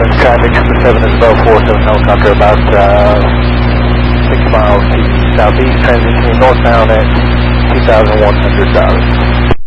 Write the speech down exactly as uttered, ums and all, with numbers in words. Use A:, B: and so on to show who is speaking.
A: traffic, seven Isabel four seven helicopter about uh, six miles to southeast, transitioning northbound at two thousand one hundred dollars.